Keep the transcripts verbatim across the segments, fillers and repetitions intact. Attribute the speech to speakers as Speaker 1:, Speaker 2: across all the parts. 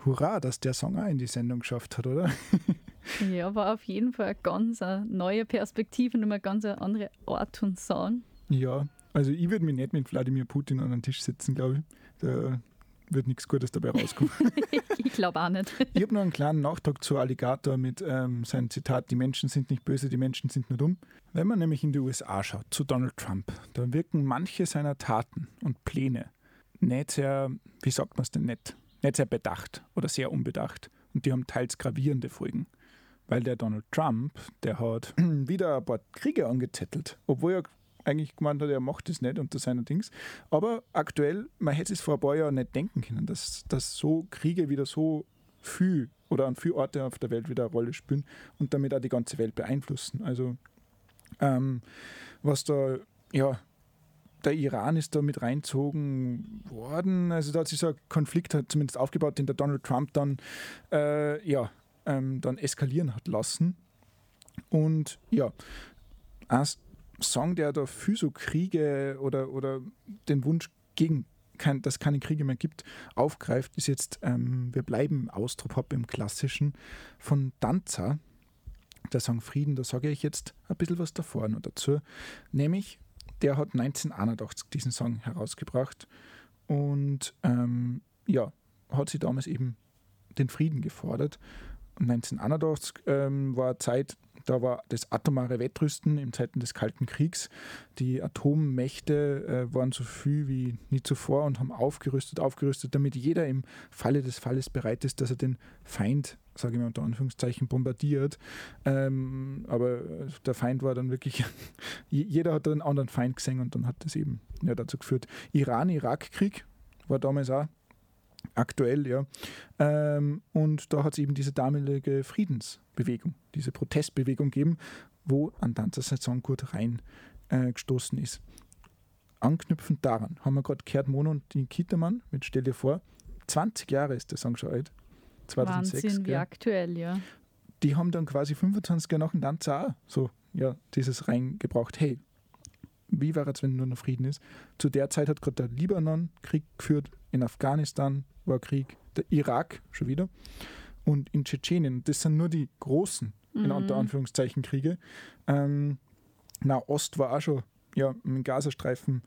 Speaker 1: Hurra, dass der Song auch in die Sendung geschafft hat, oder?
Speaker 2: Ja, war auf jeden Fall eine ganz eine neue Perspektive und eine ganz eine andere Art und Sound.
Speaker 1: Ja, also ich würde mich nicht mit Wladimir Putin an einen Tisch sitzen, glaube ich. Da wird nichts Gutes dabei rauskommen.
Speaker 2: Ich glaube auch nicht.
Speaker 1: Ich habe noch einen kleinen Nachtrag zu Alligator mit ähm, seinem Zitat: Die Menschen sind nicht böse, die Menschen sind nur dumm. Wenn man nämlich in die U S A schaut, zu Donald Trump, da wirken manche seiner Taten und Pläne nicht sehr, wie sagt man es denn nicht, nicht sehr bedacht oder sehr unbedacht. Und die haben teils gravierende Folgen. Weil der Donald Trump, der hat wieder ein paar Kriege angezettelt, obwohl er eigentlich gemeint hat, er macht das nicht unter seiner Dings. Aber aktuell, man hätte es vor ein paar Jahren nicht denken können, dass, dass so Kriege wieder so viel oder an vielen Orten auf der Welt wieder eine Rolle spielen und damit auch die ganze Welt beeinflussen. Also ähm, was da, ja, der Iran ist da mit reinzogen worden. Also da hat sich so ein Konflikt halt zumindest aufgebaut, den der Donald Trump dann, äh, ja, ähm, dann eskalieren hat lassen. Und ja, ein Song, der da für so Kriege oder, oder den Wunsch gegen, kein, dass es keine Kriege mehr gibt, aufgreift, ist jetzt ähm, Wir bleiben im Austropop im Klassischen von Danza. Der Song Frieden, da sage ich jetzt ein bisschen was davor noch dazu. Nämlich, der hat neunzehnhunderteinundachtzig diesen Song herausgebracht und ähm, ja, hat sie damals eben den Frieden gefordert. Und neunzehnhunderteinundachtzig ähm, war eine Zeit, da war das atomare Wettrüsten in Zeiten des Kalten Kriegs. Die Atommächte äh, waren so viel wie nie zuvor und haben aufgerüstet, aufgerüstet, damit jeder im Falle des Falles bereit ist, dass er den Feind, sage ich mal unter Anführungszeichen, bombardiert. Ähm, aber der Feind war dann wirklich, jeder hat einen anderen Feind gesehen und dann hat das eben ja, dazu geführt. Iran-Irak-Krieg war damals auch aktuell, ja. Ähm, und da hat es eben diese damalige Friedensbewegung, diese Protestbewegung gegeben, wo an Danzas Song gut reingestoßen äh, ist. Anknüpfend daran haben wir gerade gehört, Mono und die Kitermann mit Stell dir vor, zwanzig Jahre ist der Song schon alt. zweitausendsechs,
Speaker 2: Wahnsinn,
Speaker 1: gell?
Speaker 2: wie aktuell, ja.
Speaker 1: Die haben dann quasi fünfundzwanzig Jahre nach dem Danza auch so, ja, dieses reingebracht, hey, wie wäre es, wenn nur noch Frieden ist? Zu der Zeit hat gerade der Libanon Krieg geführt, in Afghanistan war Krieg, der Irak schon wieder und in Tschetschenien. Das sind nur die großen, in
Speaker 2: Mhm.
Speaker 1: unter Anführungszeichen, Kriege. Ähm, Nahost war auch schon, ja, im Gazastreifen.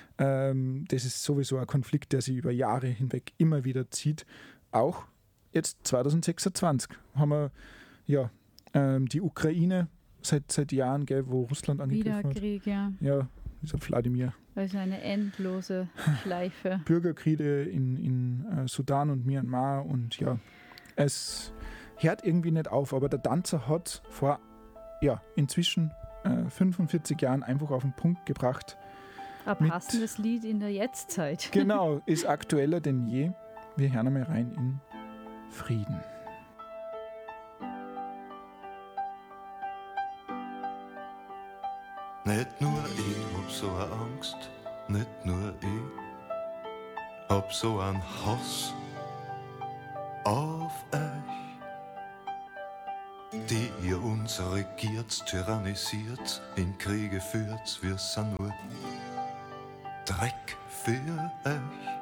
Speaker 1: Ähm, das ist sowieso ein Konflikt, der sich über Jahre hinweg immer wieder zieht. Auch jetzt zweitausendsechsundzwanzig haben wir ja, ähm, die Ukraine seit, seit Jahren, gell, wo Russland
Speaker 2: Wieder
Speaker 1: angegriffen hat.
Speaker 2: Krieg, ja.
Speaker 1: Ja, dieser Wladimir.
Speaker 2: Also eine endlose Schleife.
Speaker 1: Bürgerkriege in, in äh, Sudan und Myanmar und ja, es hört irgendwie nicht auf, aber der Danzer hat vor, ja, inzwischen äh, fünfundvierzig Jahren einfach auf den Punkt gebracht.
Speaker 2: Ein
Speaker 1: Mit-
Speaker 2: passendes Lied in der Jetztzeit.
Speaker 1: Genau, ist aktueller denn je. Wir hören einmal rein in Frieden.
Speaker 3: Nicht nur ich hab so eine Angst, nicht nur ich hab so einen Hass auf euch, die ihr uns regiert, tyrannisiert, in Kriege führt, wir sind nur Dreck für euch.